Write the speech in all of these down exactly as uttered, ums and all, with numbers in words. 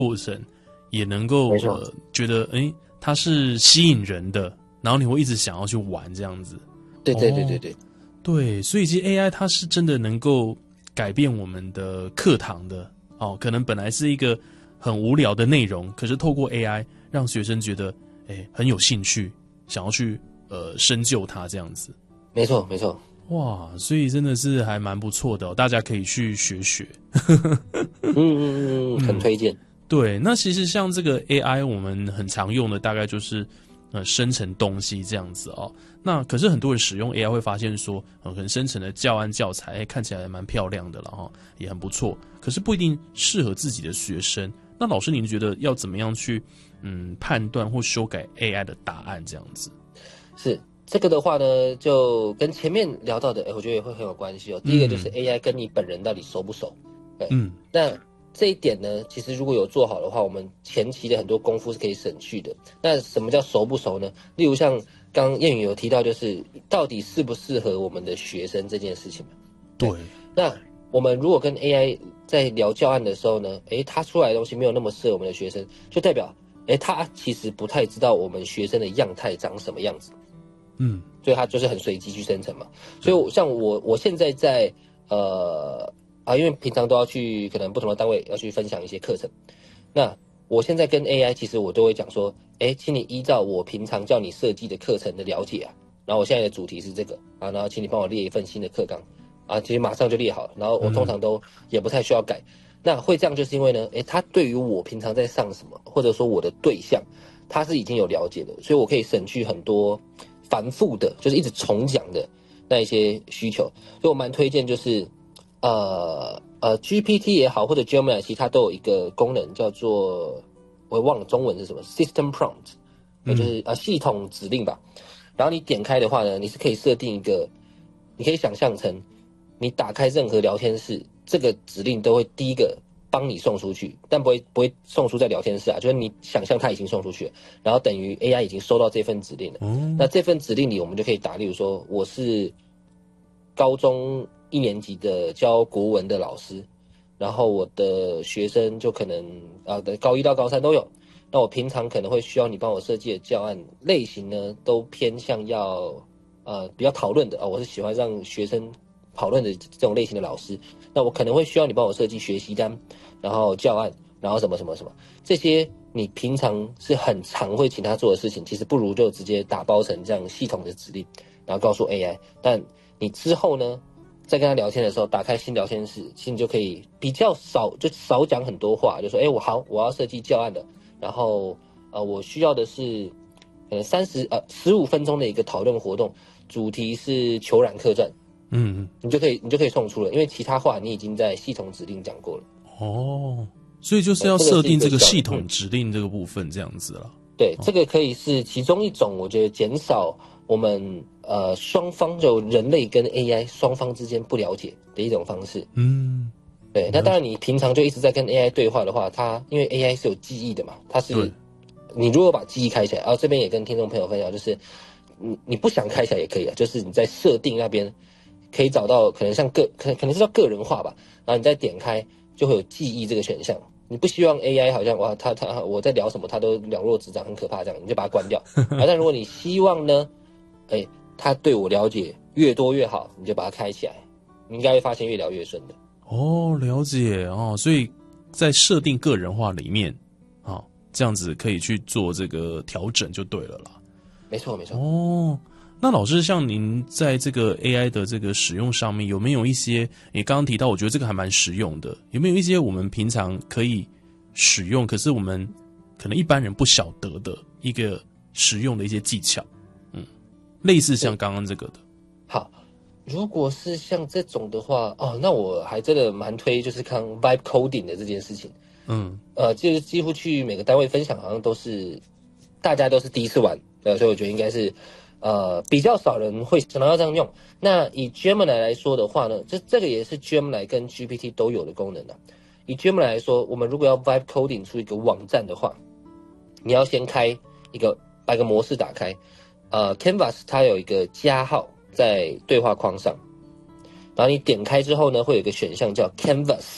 过程，也能够呃觉得诶它是吸引人的，然后你会一直想要去玩这样子。 对对对对对、哦、 对，所以其实 A I 它是真的能够改变我们的课堂的哦，可能本来是一个很无聊的内容，可是透过 A I 让学生觉得诶很有兴趣，想要去呃深究它这样子。 没错没错。 哇，所以真的是还蛮不错的哦，大家可以去学学。 嗯嗯嗯，很推荐。 对，那其实像这个 A I， 我们很常用的大概就是呃生成东西这样子哦。那可是很多人使用 A I 会发现说，呃，可能生成的教案教材、欸、看起来蛮漂亮的了哈，也很不错，可是不一定适合自己的学生。那老师，您觉得要怎么样去嗯判断或修改 A I 的答案这样子？ 是。这个的话呢，就跟前面聊到的，我觉得也会很有关系哦。第一个就是 A I 跟你本人到底熟不熟？对，嗯，那这一点呢，其实如果有做好的话，我们前期的很多功夫是可以省去的。那什么叫熟不熟呢？例如像刚刚燕宇有提到，就是到底适不适合我们的学生这件事情嘛？ 对。 那我们如果跟 A I 在聊教案的时候呢，诶，它出来的东西没有那么适合我们的学生，就代表，诶，它其实不太知道我们学生的样态长什么样子。嗯，所以它就是很随机去生成嘛。所以像我我现在在呃啊，因为平常都要去可能不同的单位要去分享一些课程，那我现在跟 A I 其实我都会讲说，哎，请你依照我平常叫你设计的课程的了解啊，然后我现在的主题是这个啊，然后请你帮我列一份新的课纲啊，其实马上就列好了，然后我通常都也不太需要改。那会这样就是因为呢，哎，他对于我平常在上什么，或者说我的对象，他是已经有了解的，所以我可以省去很多繁复的，就是一直重讲的那一些需求，所以我蛮推荐，就是呃呃 G P T 也好，或者 Gemini， 其实它都有一个功能叫做我也忘了中文是什么 ，System Prompt， 也就是呃系统指令吧。然后你点开的话呢，你是可以设定一个，你可以想象成你打开任何聊天室，这个指令都会第一个帮你送出去，但不会不会送出在聊天室啊，就是你想象它已经送出去了，然后等于 A I 已经收到这份指令了。嗯、那这份指令里，我们就可以打，例如说我是高中一年级的教国文的老师，然后我的学生就可能啊的高一到高三都有。那我平常可能会需要你帮我设计的教案类型呢，都偏向要呃比较讨论的啊、哦，我是喜欢让学生讨论的这种类型的老师。那我可能会需要你帮我设计学习单，然后教案，然后什么什么什么，这些你平常是很常会请他做的事情，其实不如就直接打包成这样系统的指令，然后告诉 A I。但你之后呢，在跟他聊天的时候，打开新聊天室，其实你就可以比较少，就少讲很多话，就说，哎，我好，我要设计教案的，然后呃，我需要的是可能三十呃十五分钟的一个讨论活动，主题是裘冉客传。嗯，你就可以，你就可以送出了，因为其他话你已经在系统指令讲过了。 哦，所以就是要设定这个系统指令这个部分这样子了。 对，这个可以是其中一种，我觉得减少我们呃双方就人类跟 A I 双方之间不了解的一种方式。嗯，对。那当然，你平常就一直在跟 A I 对话的话，它因为 A I 是有记忆的嘛，它是你如果把记忆开起来，啊，这边也跟听众朋友分享，就是你你不想开起来也可以啊，就是你在设定那边。可以找到可能像个可可能是叫个人化吧，然后你再点开就会有记忆这个选项。你不希望 A I 好像哇，他他我在聊什么他都了若指掌，很可怕这样，你就把它关掉。啊，但如果你希望呢，哎，他对我了解越多越好，你就把它开起来，你应该会发现越聊越顺的。 哦，了解哦，所以在设定个人化里面，哦，这样子可以去做这个调整就对了啦。 没错没错。 哦。那老师，像您在这个 A I 的这个使用上面，有没有一些你刚刚提到，我觉得这个还蛮实用的，有没有一些我们平常可以使用，可是我们可能一般人不晓得的一个实用的一些技巧？嗯，类似像刚刚这个的。 好，如果是像这种的话，哦，那我还真的蛮推，就是看 Vibe Coding 的这件事情。嗯，呃，就是几乎去每个单位分享，好像都是大家都是第一次玩，呃，所以我觉得应该是。呃，比较少人会想到要这样用。那以 Gemini 来说的话呢，这这个也是 Gemini 跟 G P T 都有的功能的。以 Gemini 来说，我们如果要 Vibe Coding 出一个网站的话，你要先开一个把一个模式打开。呃 ，Canvas 它有一个加号在对话框上，然后你点开之后呢，会有一个选项叫 Canvas，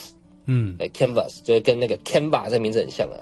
嗯， 哎，Canvas 就是跟那个 Canva 这名字很像啊。